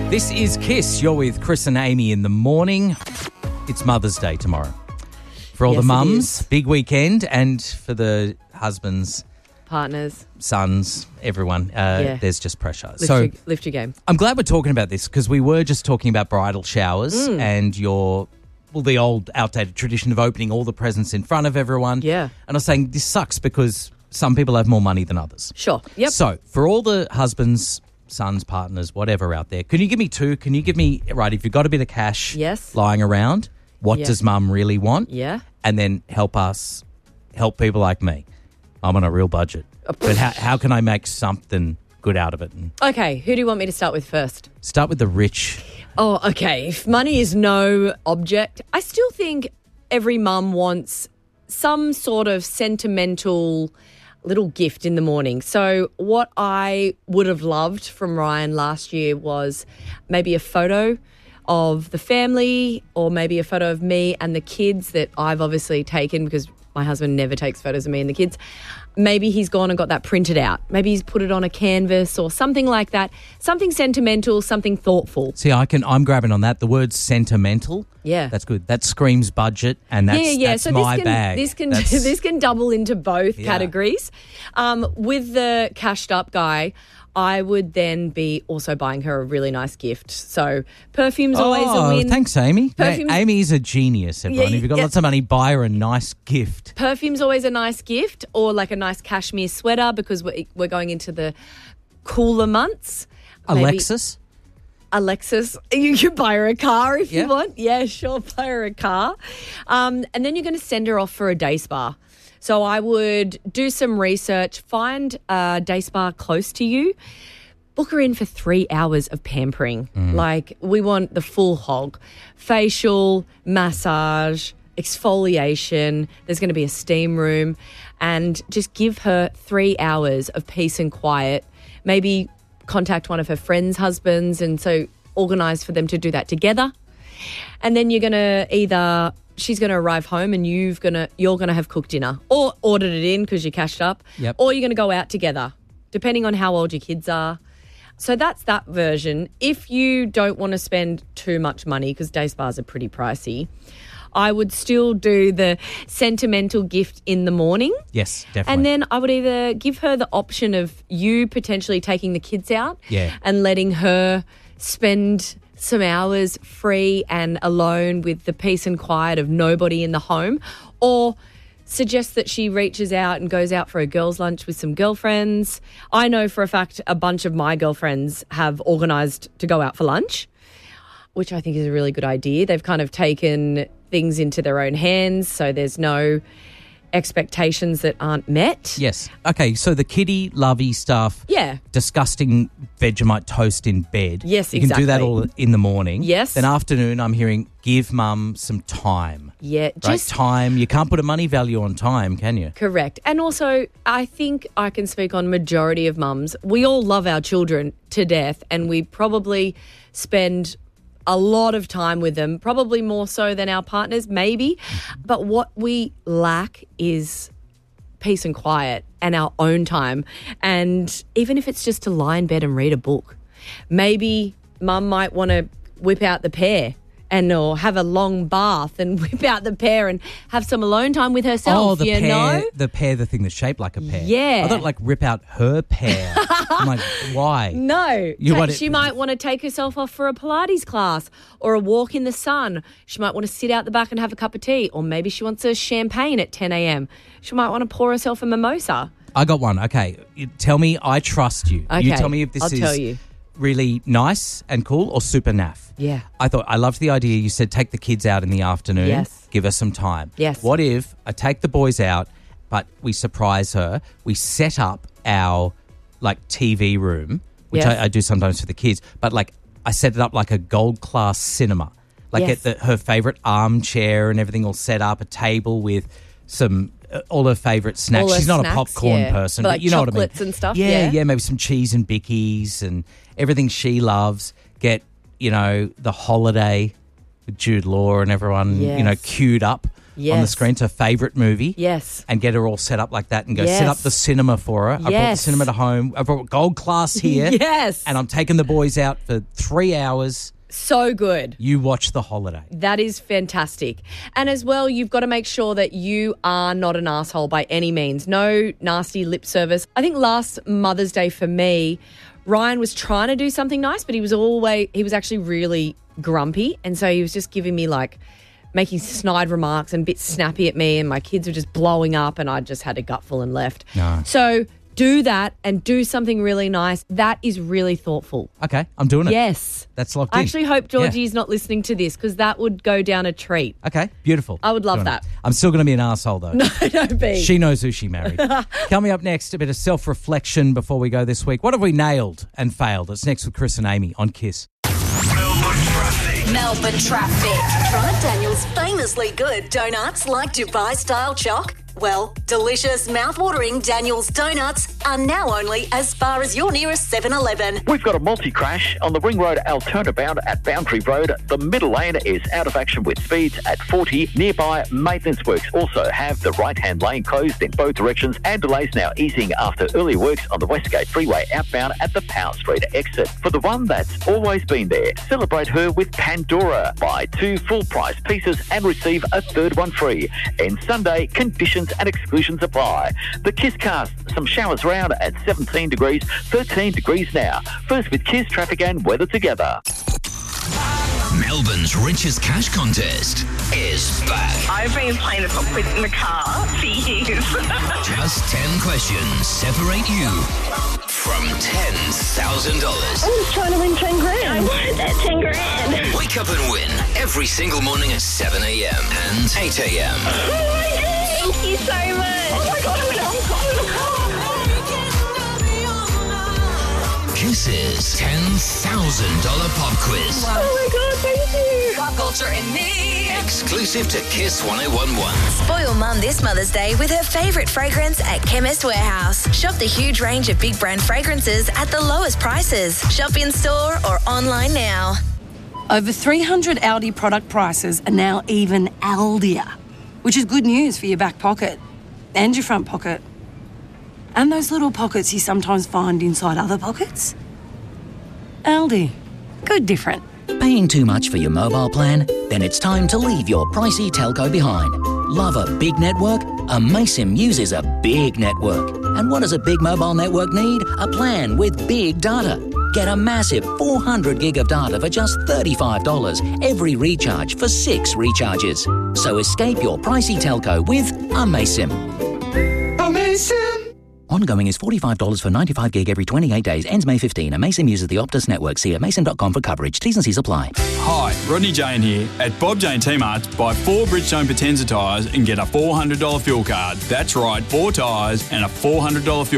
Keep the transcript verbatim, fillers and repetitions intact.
This is Kiss. You're with Chris and Amy in the morning. It's Mother's Day tomorrow. For all Yes, the it mums, is. big weekend, and for the husbands, Partners, sons, everyone, uh, Yeah. there's just pressure. lift, so your, lift your game. I'm glad we're talking about this because we were just talking about bridal showers Mm. and your, well, the old outdated tradition of opening all the presents in front of everyone. Yeah. And I was saying this sucks because some people have more money than others. Sure. Yep. So, for all the husbands, sons, partners, whatever out there, can you give me two? Can you give me, right, if you've got a bit of cash Yes. lying around, what Yeah. does mum really want? Yeah. And then help us, help people like me. I'm on a real budget. But how, how can I make something good out of it? And Okay, who do you want me to start with first? start with the rich. Oh, okay. If money is no object, I still think every mum wants some sort of sentimental little gift in the morning. So what I would have loved from Ryan last year was maybe a photo of the family or maybe a photo of me and the kids that I've obviously taken because my husband never takes photos of me and the kids. Maybe he's gone and got that printed out. Maybe he's put it on a canvas or something like that. Something sentimental, something thoughtful. See, I can, I'm grabbing on that. The word sentimental. Yeah. That's good. That screams budget, and that's, yeah, yeah. that's so my this can, bag. This can That's- this can double into both Yeah. categories. Um, with the cashed up guy, I would then be also buying her a really nice gift. So perfume's always a Oh, win. thanks, Amy. Yeah, Perfume's- Amy is a genius, everyone. Yeah, if you've got yeah. lots of money, buy her a nice gift. Perfume's always a nice gift, or like a nice cashmere sweater because we're, we're going into the cooler months. Maybe Alexis. Alexis, you can buy her a car if Yeah. you want. Yeah, sure, buy her a car. Um, and then you're going to send her off for a day spa. So I would do some research, find a day spa close to you, book her in for three hours of pampering. Like we want the full hog, facial, massage, exfoliation. There's going to be a steam room and just give her three hours of peace and quiet. Maybe contact one of her friends' husbands and so organise for them to do that together. And then you're going to either she's going to arrive home and you've going to you're going to have cooked dinner or ordered it in because you cashed up. Yep. Or you're going to go out together, depending on how old your kids are. So that's that version. If you don't want to spend too much money, because day spas are pretty pricey, I would still do the sentimental gift in the morning. Yes, definitely. And then I would either give her the option of you potentially taking the kids out Yeah. and letting her spend some hours free and alone with the peace and quiet of nobody in the home, or suggest that she reaches out and goes out for a girls' lunch with some girlfriends. I know for a fact a bunch of my girlfriends have organised to go out for lunch, which I think is a really good idea. They've kind of taken things into their own hands, so there's no expectations that aren't met. Yes. Okay, so the kiddie lovey stuff. Yeah. Disgusting Vegemite toast in bed. Yes, You can do that exactly. all in the morning. Yes. Then afternoon, I'm hearing give mum some time. Yeah, Right? just Time. You can't put a money value on time, can you? correct. And also, I think I can speak on majority of mums. We all love our children to death and we probably spend a lot of time with them, probably more so than our partners, maybe. But what we lack is peace and quiet and our own time. And even if it's just to lie in bed and read a book, maybe mum might want to whip out the pear and or have a long bath and whip out the pear and have some alone time with herself, Oh, the you pear, know? the pear, the thing that's shaped like a pear. Yeah. I thought like rip out her pear. I'm like, why? No. You Ta- want it- she might want to take herself off for a Pilates class or a walk in the sun. She might want to sit out the back and have a cup of tea, or maybe she wants a champagne at ten a.m. She might want to pour herself a mimosa. I got one. Okay. You tell me I trust you. You Okay, tell me if this I'll is tell you. really nice and cool or super naff. Yeah. I thought I loved the idea. You said take the kids out in the afternoon. Yes. Give her some time. Yes. What if I take the boys out, but we surprise her? We set up our like T V room, which Yes. I, I do sometimes for the kids, but like I set it up like a gold class cinema. Like Yes. get the, her favourite armchair and everything all set up, a table with some uh, all her favourite snacks. All her She's not snacks, a popcorn yeah. person, But but, like you know what I mean. chocolates and stuff, Yeah, yeah. yeah, maybe some cheese and bickies and everything she loves. Get, you know, the holiday with Jude Law and everyone, you know, Yes. queued up on the Yes. screen. It's her favourite movie. Yes. And get her all set up like that and go set Yes. up the cinema for her. I brought the Yes. cinema to home. I brought gold class here. Yes. And I'm taking the boys out for three hours. So good. You watch The Holiday. That is fantastic. And as well, you've got to make sure that you are not an asshole by any means. No nasty lip service. I think last Mother's Day for me, Ryan was trying to do something nice, but he was always, he was actually really grumpy. And so he was just giving me like, making snide remarks and a bit snappy at me, and my kids were just blowing up, and I just had a gutful and left. No. So do that and do something really nice. That is really thoughtful. Okay, I'm doing it. Yes. That's locked I in. actually hope Georgie's Yeah. not listening to this, because that would go down a treat. Okay, beautiful. I would love Doing that. it. I'm still going to be an asshole though. No, don't be. She knows who she married. Coming up next, a bit of self-reflection before we go this week. What have we nailed and failed? It's next with Chris and Amy on Kiss. Melbourne traffic. Melbourne traffic. Try Daniel's famously good donuts like Dubai-style choc. Well, delicious, mouth-watering Daniel's donuts are now only as far as your nearest seven eleven. We've got a multi-crash on the Ring Road Altona bound at Boundary Road. The middle lane is out of action with speeds at forty. Nearby maintenance works also have the right-hand lane closed in both directions, and delays now easing after early works on the Westgate Freeway outbound at the Power Street exit. For the one that's always been there, celebrate her with Pandora. Buy two full-price pieces and receive a third one free. And Sunday, conditions and exclusions apply. The Kiss Cast, some showers round at seventeen degrees, thirteen degrees now. First with Kiss traffic and weather together. Melbourne's richest cash contest is back. I've been playing the pop quiz in the car for years. Just ten questions separate you from ten thousand dollars. I was trying to win ten grand. I wanted that ten grand. Wake up and win every single morning at seven a.m. and eight a.m. Oh my God, thank you so much. Oh my God, I'm in a car. Kiss's ten thousand dollars pop quiz. Oh my God, thank you. Pop culture in me. Exclusive to Kiss one oh one one. Spoil Mum this Mother's Day with her favourite fragrance at Chemist Warehouse. Shop the huge range of big brand fragrances at the lowest prices. Shop in store or online now. Over three hundred Aldi product prices are now even Aldier, which is good news for your back pocket and your front pocket. And those little pockets you sometimes find inside other pockets. Aldi. Good different. Paying too much for your mobile plan? Then it's time to leave your pricey telco behind. Love a big network? Amaysim uses a big network. And what does a big mobile network need? A plan with big data. Get a massive four hundred gig of data for just thirty-five dollars every recharge for six recharges. So escape your pricey telco with Amaysim. Amazing. Ongoing is forty-five dollars for ninety-five gig every twenty-eight days. Ends May fifteenth. Amaysim uses the Optus network. See amaysim dot com for coverage. T's and C's apply. Hi, Rodney Jane here. At Bob Jane T-Mart, buy four Bridgestone Potenza tyres and get a four hundred dollars fuel card. That's right, four tyres and a four hundred dollars fuel